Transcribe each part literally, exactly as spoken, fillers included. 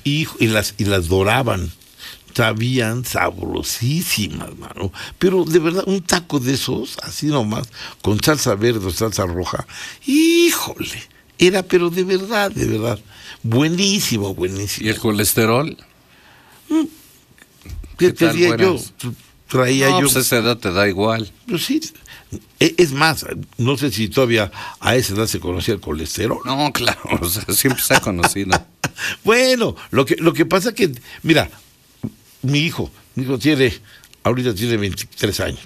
Y, y, las, y las doraban. Sabían sabrosísimas, mano. Pero de verdad, un taco de esos, así nomás, con salsa verde o salsa roja, híjole, era pero de verdad, de verdad, buenísimo, buenísimo. ¿Y el colesterol? ¿Qué, ¿Qué te decía yo? Traía no, yo. Pues a esa edad te da igual. Pues sí. Es más, no sé si todavía a esa edad se conocía el colesterol. No, claro, o sea, siempre se ha conocido. Bueno, lo que, lo que pasa que, mira, mi hijo, mi hijo tiene, ahorita tiene veintitrés años.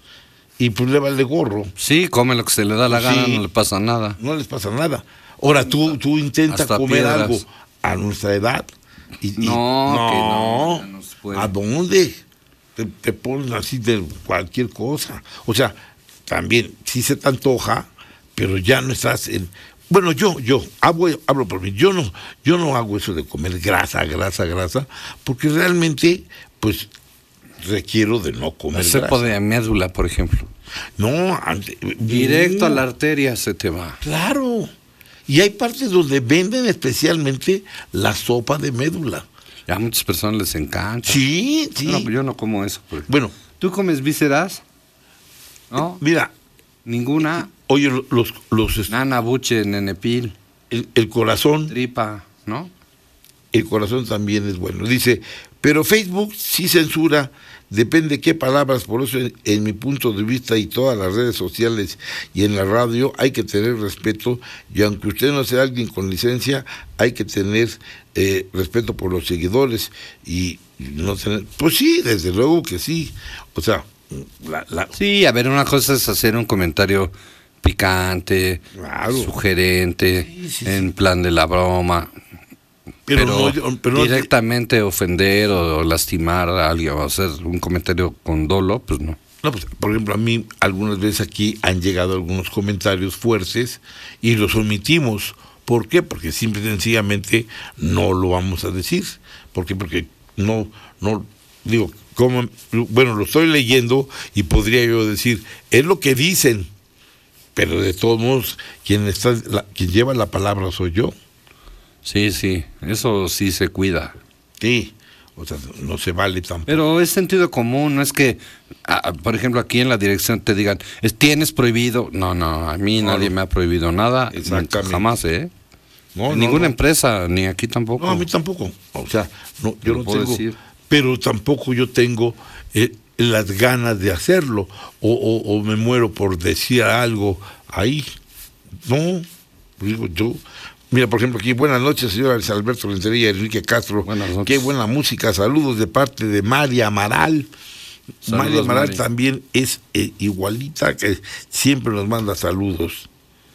Y pues le vale gorro. Sí, come lo que se le da la gana, Sí, no le pasa nada. No les pasa nada. Ahora tú, tú intentas Hasta comer piedras. algo a nuestra edad. Y, y- No, no, que no, ya no se puede. ¿A dónde? Te, te pones así de cualquier cosa. O sea, también sí se te antoja, pero ya no estás en. Bueno, yo, yo, hablo, hablo por mí, yo no, yo no hago eso de comer grasa, grasa, grasa, porque realmente, pues, requiero de no comer El grasa. cepo de médula, por ejemplo. No, ante- Directo no. a la arteria se te va. Claro. Y hay partes donde venden especialmente la sopa de médula. A muchas personas les encanta. Sí, sí. No, yo no como eso. Por ejemplo. Bueno, ¿Tú comes vísceras? ¿No? mira, Ninguna. oye, los, los, este, Nana, buche, nenepil, el, el corazón, tripa, ¿no? el corazón también es bueno. Dice, pero Facebook sí censura, depende qué palabras, por eso en, en mi punto de vista y todas las redes sociales y en la radio hay que tener respeto, y aunque usted no sea alguien con licencia, hay que tener eh, respeto por los seguidores y, y no tener, pues sí, desde luego que sí, o sea, la, la, Sí, a ver, una cosa es hacer un comentario picante, Claro. sugerente, Sí, sí, en plan de la broma. pero, Pero, no, pero no- directamente ofender o lastimar a alguien o hacer un comentario con dolo, pues no. No, pues, por ejemplo, a mí algunas veces aquí han llegado algunos comentarios fuertes y los omitimos. ¿Por qué? Porque simple y sencillamente no lo vamos a decir. ¿Por qué? Porque no, no, digo, como, bueno, lo estoy leyendo y podría yo decir, es lo que dicen, pero de todos modos, quien está, la, quien lleva la palabra soy yo. Sí, sí, eso sí se cuida. Sí, o sea, no se vale tampoco. Pero es sentido común, no es que, ah, por ejemplo, aquí en la dirección te digan, "Es- tienes prohibido". No, no, a mí No, nadie no. me ha prohibido nada, Exactamente. jamás, ¿eh? No, En no, ninguna no. empresa, ni aquí tampoco. No, a mí tampoco. O sea, no, Te yo lo no puedo tengo, decir. pero tampoco yo tengo eh, las ganas de hacerlo, o, o, o me muero por decir algo ahí. No, digo yo. Mira, por ejemplo, aquí, buenas noches, señora Luis Alberto Rentería y Enrique Castro. Buenas noches. Qué buena música. Saludos de parte de María Amaral. Saludos, María Amaral Mari. también es eh, igualita, que siempre nos manda saludos.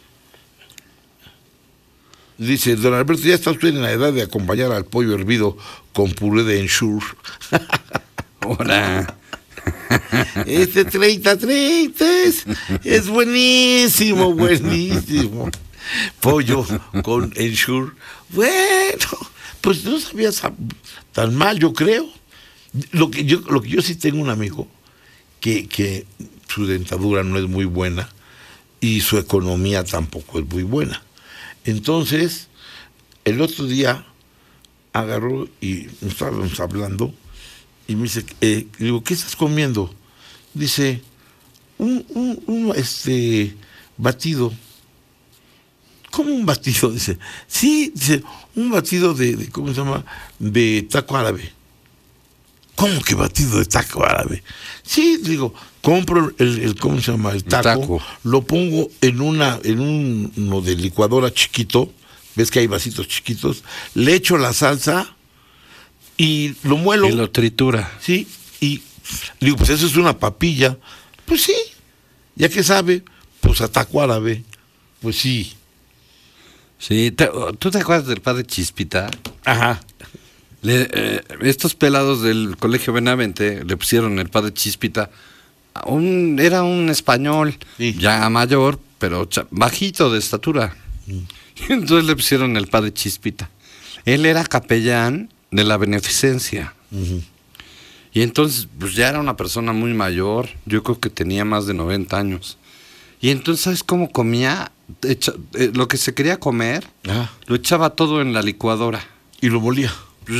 Dice, don Alberto, ya está usted en la edad de acompañar al pollo hervido con puré de Ensure. Ahora, Este treinta treinta es, es buenísimo, buenísimo. Pollo con Ensure. Bueno, pues no sabías tan mal, yo creo. Lo que yo, lo que yo sí tengo un amigo que, que su dentadura no es muy buena y su economía tampoco es muy buena. Entonces, el otro día agarró y estábamos hablando y me dice, eh, digo, ¿qué estás comiendo? Dice, un, un, un este batido. ¿Cómo un batido? Dice, sí, dice, un batido de, de ¿cómo se llama? De taco árabe. ¿Cómo que batido de taco árabe? Sí, digo, compro el, el ¿cómo se llama? El taco, taco. lo pongo en una, en un, uno de licuadora chiquito, ves que hay vasitos chiquitos, le echo la salsa y lo muelo. y lo tritura. Sí, y digo, pues eso es una papilla. Pues sí, ya que sabe, pues a taco árabe. Pues sí. Sí, te- ¿tú te acuerdas del padre Chispita? Ajá. Le- eh, estos pelados del Colegio Benavente le pusieron el padre Chispita. a Un, era un español, Sí. ya mayor, pero cha- bajito de estatura. Y entonces le pusieron el padre Chispita. Él era capellán de la beneficencia. Ujú. Y entonces, pues ya era una persona muy mayor. Yo creo que tenía más de noventa años. Y entonces, ¿sabes cómo comía? Echa- eh, lo que se quería comer, Ajá. lo echaba todo en la licuadora. Y lo molía.